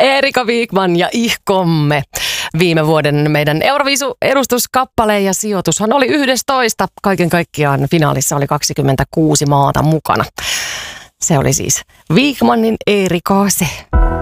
Erika Wigman ja Ihkomme. Viime vuoden meidän Euroviisu-edustuskappale ja sijoitushan oli 11. Kaiken kaikkiaan finaalissa oli 26 maata mukana. Se oli siis Wigmanin Erika se.